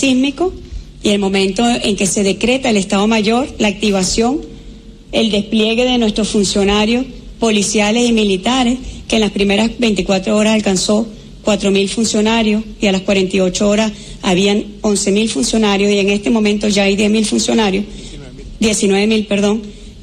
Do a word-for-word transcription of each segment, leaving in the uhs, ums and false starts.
sísmico y el momento en que se decreta el Estado Mayor, la activación, el despliegue de nuestros funcionarios policiales y militares, que en las primeras veinticuatro horas alcanzó cuatro mil funcionarios y a las cuarenta y ocho horas habían once mil funcionarios y en este momento ya hay diez mil funcionarios, diecinueve mil, perdón,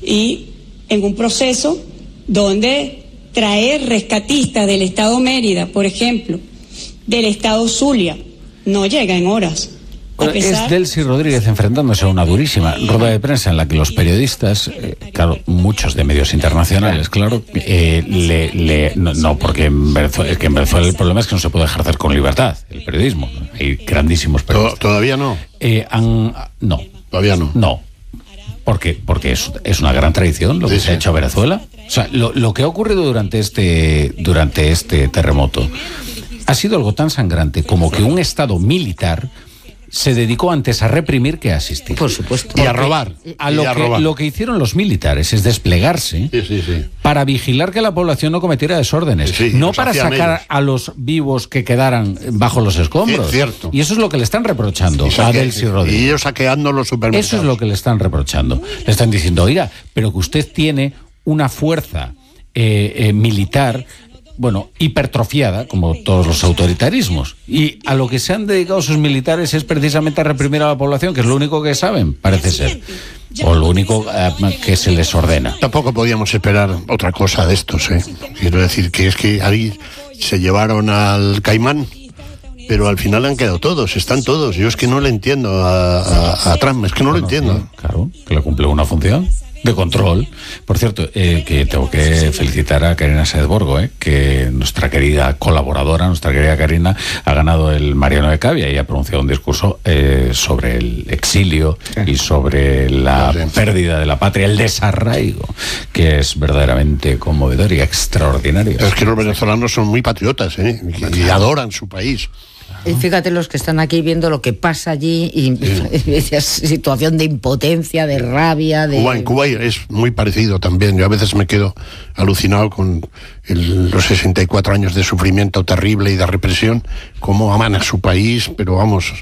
y en un proceso donde traer rescatistas del Estado Mérida, por ejemplo, del Estado Zulia, no llega en horas. Bueno, es Delcy Rodríguez enfrentándose a una durísima rueda de prensa en la que los periodistas, eh, claro, muchos de medios internacionales, claro, eh, le, le, no, no, porque en Venezuela, es que en Venezuela el problema es que no se puede ejercer con libertad el periodismo. Hay grandísimos periodistas. ¿Todavía no? Eh, han, no. ¿Todavía no? No. Porque, porque es, es una gran tradición lo que sí, se sí. ha hecho a Venezuela. O sea, lo, lo que ha ocurrido durante este, durante este terremoto ha sido algo tan sangrante como que un Estado militar se dedicó antes a reprimir que a asistir. Por supuesto. Y a robar. A lo, y a que, robar. lo que hicieron los militares es desplegarse sí, sí, sí. para vigilar que la población no cometiera desórdenes. Sí, sí, no para sacar ellos. a los vivos que quedaran bajo los escombros. Sí, cierto. Y eso es lo que le están reprochando y saque, a Delcy Rodríguez. Y ellos saqueando los supermercados. Eso es lo que le están reprochando. Le están diciendo, oiga, pero que usted tiene una fuerza eh, eh, militar, bueno, hipertrofiada, como todos los autoritarismos. Y a lo que se han dedicado sus militares es precisamente a reprimir a la población, que es lo único que saben, parece ser. O lo único eh, que se les ordena. Tampoco podíamos esperar otra cosa de estos, ¿eh? Quiero decir que es que ahí se llevaron al Caimán, pero al final han quedado todos, están todos. Yo es que no le entiendo a, a, a Trump, es que no bueno, lo entiendo. Claro, que le cumple una función de control. Por cierto, eh, que tengo que felicitar a Karina Sáez Borgo, eh, que nuestra querida colaboradora, nuestra querida Karina, ha ganado el Mariano de Cavia y ha pronunciado un discurso eh, sobre el exilio y sobre la pérdida de la patria, el desarraigo, que es verdaderamente conmovedor y extraordinario. Es que los venezolanos son muy patriotas, ¿eh? y, y adoran su país. Y fíjate los que están aquí viendo lo que pasa allí y sí. esa situación de impotencia, de rabia, de... Cuba, en Cuba es muy parecido también. Yo a veces me quedo alucinado con el, los sesenta y cuatro años de sufrimiento terrible y de represión, cómo aman a su país, pero vamos,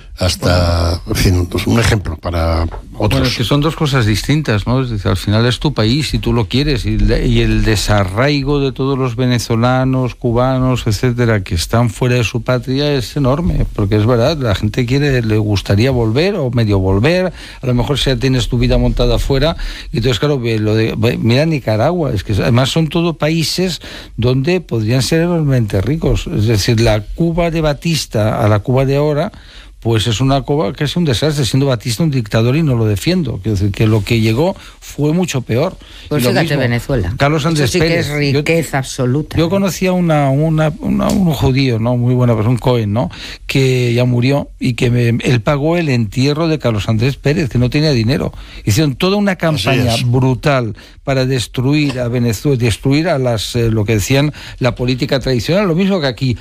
hasta, en fin, un ejemplo para otros. Bueno, que son dos cosas distintas, ¿no? Es decir, al final es tu país y tú lo quieres, y, y el desarraigo de todos los venezolanos, cubanos, etcétera, que están fuera de su patria es enorme, porque es verdad, la gente quiere, le gustaría volver o medio volver, a lo mejor si ya tienes tu vida montada afuera, y entonces claro, lo de, mira Nicaragua, es que además son todos países donde podrían ser enormemente ricos, es decir, la Cuba de Batista a la Cuba de ahora, pues es una Cuba que es un desastre, siendo Batista un dictador y no lo defiendo. Quiero decir, que lo que llegó fue mucho peor. Pues fíjate mismo, Venezuela. Carlos Andrés sí Pérez. Que es riqueza yo, absoluta. Yo conocía una, una, una, un judío, ¿no? Muy buena persona, un Cohen, ¿no? Que ya murió y que me, él pagó el entierro de Carlos Andrés Pérez, que no tenía dinero. Hicieron toda una campaña brutal para destruir a Venezuela, destruir a las, eh, lo que decían, la política tradicional, lo mismo que aquí.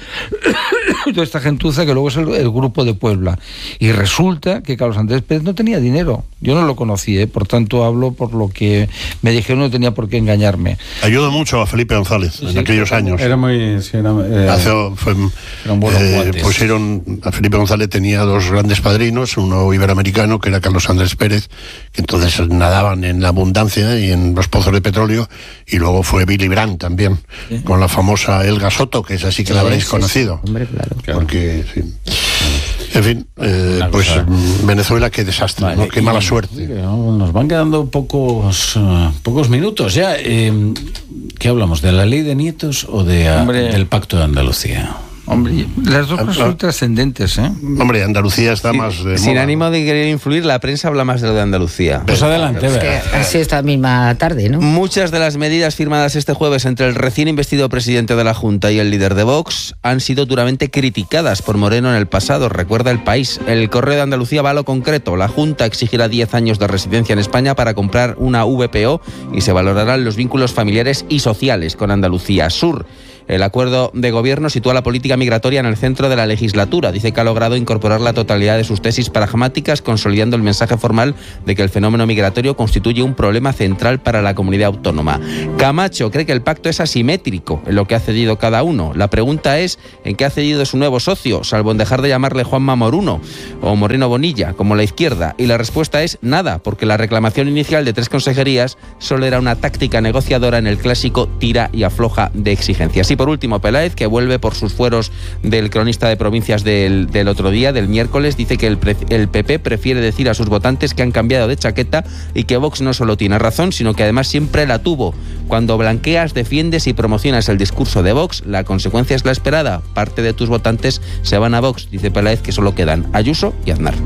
Toda esta gentuza que luego es el, el grupo de Puebla. Y resulta que Carlos Andrés Pérez no tenía dinero. Yo no lo conocí, ¿eh? Por tanto hablo por lo que me dijeron, no tenía por qué engañarme. Ayudó mucho a Felipe González sí, en aquellos años. Era muy... Sí, era, eh, Hace, fue, eran buenos eh, pusieron, a Felipe González tenía dos grandes padrinos, uno iberoamericano, que era Carlos Andrés Pérez, que entonces nadaban en la abundancia y en los pozos de petróleo, y luego fue Billy Brandt también, sí. con la famosa Elga Soto, que es así que sí, la habréis sí, conocido. Sí. Hombre, claro. Porque, sí. En fin, eh, pues cosa... Venezuela, qué desastre, vale, ¿no? Qué mala suerte. Nos van quedando pocos uh, pocos minutos ya. Eh, ¿Qué hablamos? ¿De la ley de nietos o de, uh, del Pacto de Andalucía? Hombre, las dos cosas son trascendentes, ¿eh? Hombre, Andalucía está sí, más de Sin moda, ánimo de querer influir, la prensa habla más de lo de Andalucía. Pues adelante, es que así esta misma tarde, ¿no? Muchas de las medidas firmadas este jueves entre el recién investido presidente de la Junta y el líder de Vox han sido duramente criticadas por Moreno en el pasado, recuerda El País. El Correo de Andalucía va a lo concreto. La Junta exigirá diez años de residencia en España para comprar una V P O y se valorarán los vínculos familiares y sociales con Andalucía Sur. El acuerdo de gobierno sitúa la política migratoria en el centro de la legislatura. Dice que ha logrado incorporar la totalidad de sus tesis pragmáticas, consolidando el mensaje formal de que el fenómeno migratorio constituye un problema central para la comunidad autónoma. Camacho cree que el pacto es asimétrico en lo que ha cedido cada uno. La pregunta es en qué ha cedido su nuevo socio, salvo en dejar de llamarle Juanma Moruno o Moreno Bonilla, como la izquierda. Y la respuesta es nada, porque la reclamación inicial de tres consejerías solo era una táctica negociadora en el clásico tira y afloja de exigencias. Y por último, Peláez, que vuelve por sus fueros del cronista de provincias del, del otro día, del miércoles, dice que el, pre, el P P prefiere decir a sus votantes que han cambiado de chaqueta y que Vox no solo tiene razón, sino que además siempre la tuvo. Cuando blanqueas, defiendes y promocionas el discurso de Vox, la consecuencia es la esperada. Parte de tus votantes se van a Vox, dice Peláez, que solo quedan Ayuso y Aznar.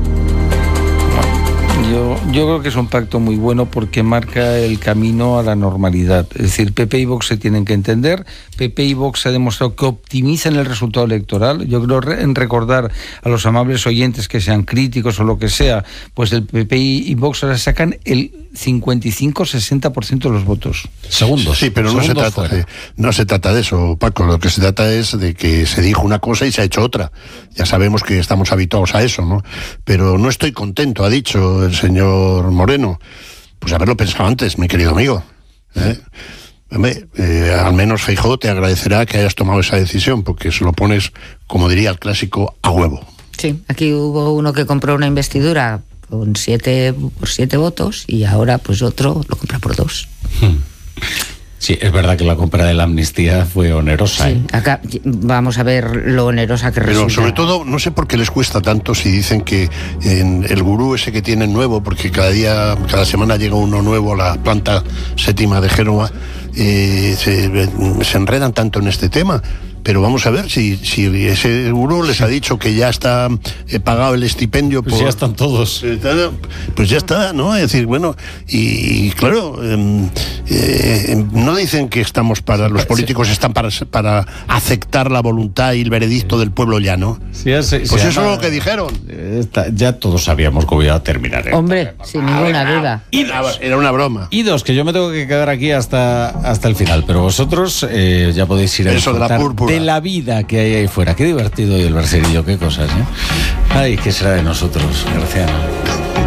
Yo, yo creo que es un pacto muy bueno porque marca el camino a la normalidad. Es decir, P P y Vox se tienen que entender. P P y Vox se ha demostrado que optimizan el resultado electoral. Yo creo en recordar a los amables oyentes que sean críticos o lo que sea, pues el P P y Vox ahora sacan el cincuenta y cinco a sesenta por ciento de los votos. Segundos. Sí, pero no se, trata de, no se trata de eso, Paco. Lo que se trata es de que se dijo una cosa y se ha hecho otra. Ya sabemos que estamos habituados a eso, ¿no? Pero no estoy contento, ha dicho el señor Moreno. Pues haberlo pensado antes, mi querido amigo. ¿Eh? Hombre, eh, al menos Feijóo te agradecerá que hayas tomado esa decisión, porque se lo pones, como diría el clásico, a huevo. Sí, aquí hubo uno que compró una investidura con siete por siete votos y ahora pues otro lo compra por dos. Sí, es verdad que la compra de la amnistía fue onerosa. Sí, ¿eh? acá vamos a ver lo onerosa que resulta. Pero sobre todo, no sé por qué les cuesta tanto si dicen que en el gurú ese que tienen nuevo, porque cada día, cada semana llega uno nuevo a la planta séptima de Génova, eh, se, se enredan tanto en este tema. Pero vamos a ver si, si ese gurú les ha dicho que ya está eh, pagado el estipendio. Pues por, ya están todos. Pues ya está, ¿no? Es decir, bueno, y, y claro, eh, eh, no dicen que estamos para, los políticos están para, para aceptar la voluntad y el veredicto del pueblo llano. Sí, ya se, pues se eso llama, es lo que dijeron. Esta, ya todos sabíamos que iba a terminar. ¿eh? Hombre, sin ninguna duda. Y dos, era una broma. Y dos, que yo me tengo que quedar aquí hasta, hasta el final, pero vosotros eh, ya podéis ir a eso de la púrpura. De la vida que hay ahí fuera. Qué divertido y el Bercerillo, qué cosas, ¿eh? Ay, ¿qué será de nosotros, Graciano?